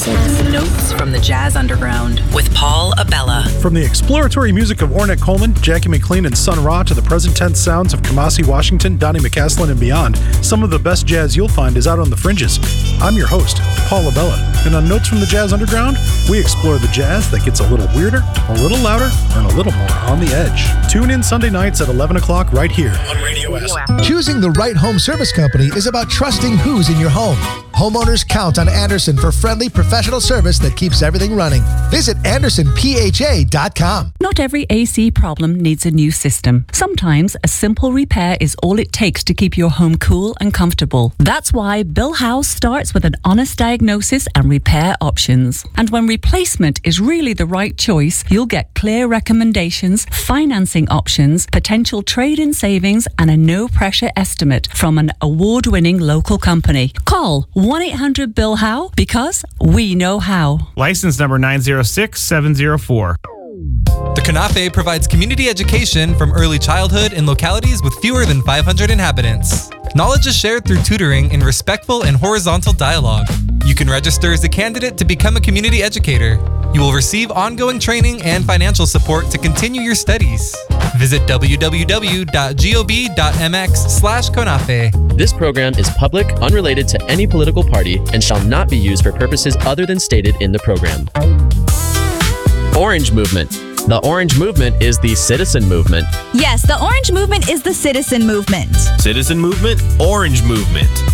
1906. Notes from the Jazz Underground with Paul Abella. From the exploratory music of Ornette Coleman, Jackie McLean, and Sun Ra to the present tense sounds of Kamasi Washington, Donnie McCaslin, and beyond, some of the best jazz you'll find is out on the fringes. I'm your host, Paul Abella, and on Notes from the Jazz Underground, we explore the jazz that gets a little weirder, a little louder, and a little more on the edge. Tune in Sunday nights at 11 o'clock right here on Radio Acid. Choosing the right home service company is about trusting who's in your home. Homeowners count on Anderson for friendly, professional service that keeps everything running. Visit AndersonPHA.com. Not every AC problem needs a new system. Sometimes a simple repair is all it takes to keep your home cool and comfortable. That's why Bill House starts with an honest diagnosis and repair options. And when replacement is really the right choice, you'll get clear recommendations, financing options, potential trade-in savings, and a no-pressure estimate from an award-winning local company. Call 1-800-BILL-HOW because we know how. License number 906704. The CONAFE provides community education from early childhood in localities with fewer than 500 inhabitants. Knowledge is shared through tutoring in respectful and horizontal dialogue. You can register as a candidate to become a community educator. You will receive ongoing training and financial support to continue your studies. Visit www.gob.mx/CONAFE. This program is public, unrelated to any political party, and shall not be used for purposes other than stated in the program. Orange Movement. The Orange Movement is the citizen movement. Yes, the Orange Movement is the citizen movement. Citizen movement, Orange Movement.